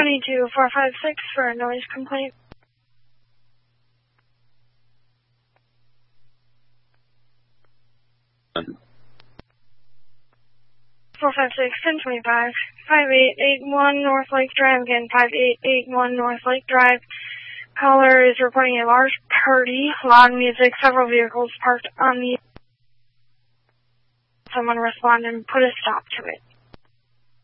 22456 for a noise complaint. 456 1025 5881 North Lake Drive. Again, 5881 North Lake Drive. Caller is reporting a large party, loud music, several vehicles parked on the... Someone respond and put a stop to it.